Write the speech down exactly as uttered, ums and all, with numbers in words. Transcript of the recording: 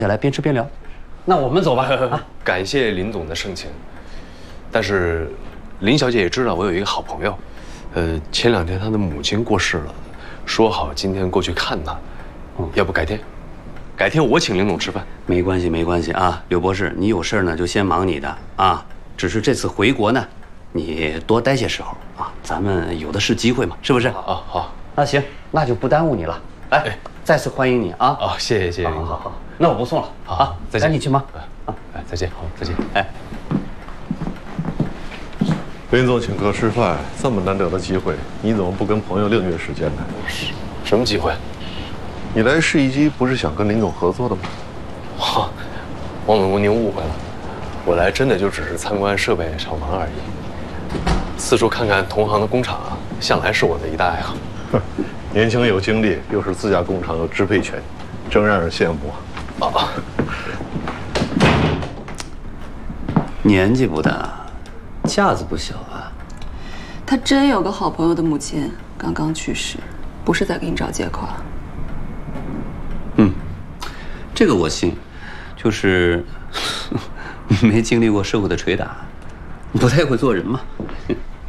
下来边吃边聊。那我们走吧。啊， 感谢林总的盛情，但是林小姐也知道我有一个好朋友，呃，前两天她的母亲过世了，说好今天过去看她，嗯，要不改天？改天我请林总吃饭。 没关系，没关系啊，刘博士，你有事呢就先忙你的啊。只是这次回国呢，你多待些时候啊，咱们有的是机会嘛，是不是？ 好，好， 那行，那就不耽误你了。来，再次欢迎你啊！ 哦，谢谢谢谢林总。 好好，那我不送了， 好啊， 再见， 赶紧去忙啊！哎，再见，好，再见。 哎， 林总请客吃饭，这么难得的机会，你怎么不跟朋友另约时间呢？ 什么机会？ 你来试衣机不是想跟林总合作的吗？ 哈，王总工，您误会了，我来真的就只是参观设备厂房而已。四处看看同行的工厂啊，向来是我的一大爱好。 年轻有精力，又是自家工厂有支配权，真让人羡慕啊！ 啊， 年纪不大，架子不小啊。 他真有个好朋友的母亲刚刚去世，不是在给你找借口啊。 嗯，这个我信，就是没经历过社会的捶打，不太会做人嘛。